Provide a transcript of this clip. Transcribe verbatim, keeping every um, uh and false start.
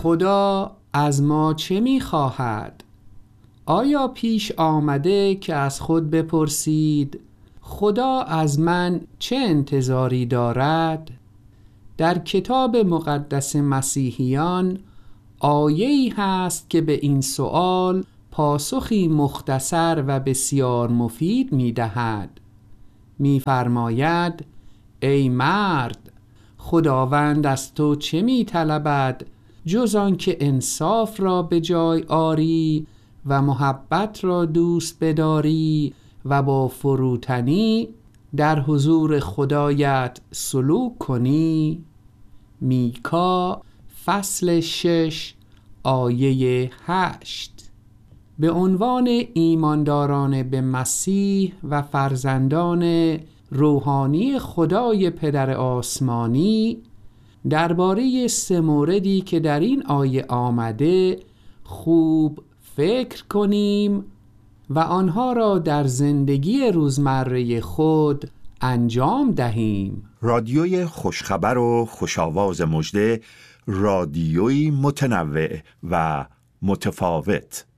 خدا از ما چه می خواهد؟ آیا پیش آمده که از خود بپرسید خدا از من چه انتظاری دارد؟ در کتاب مقدس مسیحیان آیه‌ای هست که به این سوال پاسخی مختصر و بسیار مفید می دهد. می فرماید ای مرد، خداوند از تو چه می طلبد جز آن که انصاف را به جای آری و محبت را دوست بداری و با فروتنی در حضور خدایت سلوک کنی؟ میکا فصل شش آیه هشت. به عنوان ایمانداران به مسیح و فرزندان روحانی خدای پدر آسمانی درباره سه موردی که در این آیه آمده خوب فکر کنیم و آنها را در زندگی روزمره خود انجام دهیم. رادیوی خوشخبر و خوشاواز مژده، رادیویی متنوع و متفاوت.